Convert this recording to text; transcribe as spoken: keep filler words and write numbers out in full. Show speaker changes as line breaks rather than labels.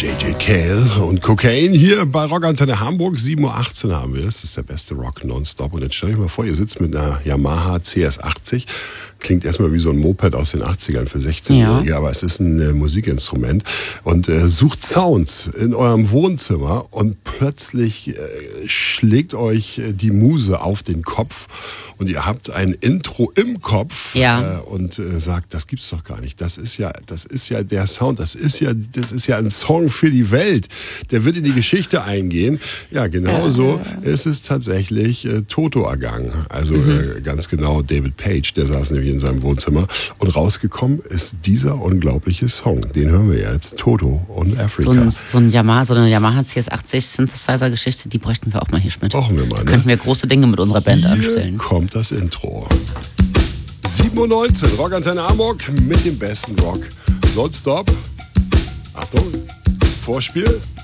J J Cale und Cocaine hier bei Rockantenne Hamburg. sieben Uhr achtzehn haben wir es. Das ist der beste Rock nonstop. Und jetzt stell euch mal vor, ihr sitzt mit einer Yamaha C S achtzig. Klingt erstmal wie so ein Moped aus den achtzigern für sechzehnjährige, ja. Aber es ist ein äh, Musikinstrument. Und äh, sucht Sounds in eurem Wohnzimmer und plötzlich äh, schlägt euch äh, die Muse auf den Kopf und ihr habt ein Intro im Kopf
ja.
äh, und äh, sagt, das gibt's doch gar nicht. Das ist ja, das ist ja der Sound, das ist ja, das ist ja ein Song für die Welt. Der wird in die Geschichte eingehen. Ja, genau so äh. ist es tatsächlich äh, Toto ergangen. Also mhm. äh, ganz genau David Page, der saß nämlich in seinem Wohnzimmer und rausgekommen ist dieser unglaubliche Song. Den hören wir jetzt, Toto und Africa.
So, ein, so, ein Yamaha, so eine Yamaha C S achtzig Synthesizer-Geschichte, die bräuchten wir auch mal hier, Schmidt.
Brauchen wir mal,
da
ne?
könnten wir große Dinge mit unserer Band
hier
anstellen.
Kommt das Intro. sieben Uhr neunzehn, Rockantenne Hamburg mit dem besten Rock. Nonstop. Achtung, Vorspiel.